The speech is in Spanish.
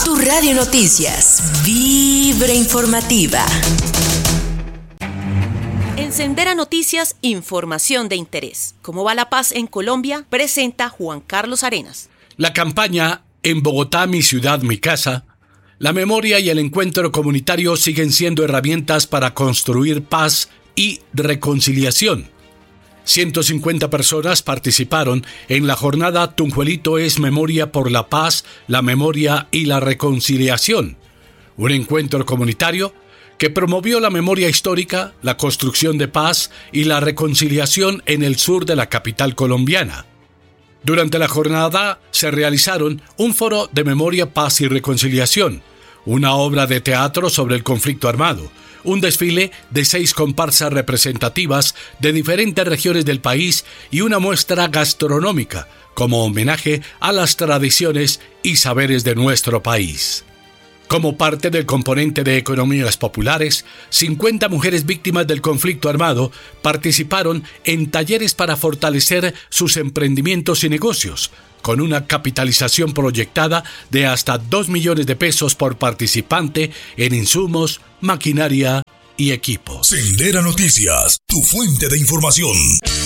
Tu Radio Noticias, Vibra Informativa. En Sendera Noticias, información de interés. ¿Cómo va la paz en Colombia? Presenta Juan Carlos Arenas. La campaña En Bogotá, mi ciudad, mi casa. La memoria y el encuentro comunitario siguen siendo herramientas para construir paz y reconciliación. 150 personas participaron en la jornada Tunjuelito es Memoria por la Paz, la Memoria y la Reconciliación. Un encuentro comunitario que promovió la memoria histórica, la construcción de paz y la reconciliación en el sur de la capital colombiana. Durante la jornada se realizaron un foro de memoria, paz y reconciliación, una obra de teatro sobre el conflicto armado, un desfile de 6 comparsas representativas de diferentes regiones del país y una muestra gastronómica como homenaje a las tradiciones y saberes de nuestro país. Como parte del componente de economías populares, 50 mujeres víctimas del conflicto armado participaron en talleres para fortalecer sus emprendimientos y negocios, con una capitalización proyectada de hasta 2 millones de pesos por participante en insumos, maquinaria y equipos. Sendera Noticias, tu fuente de información.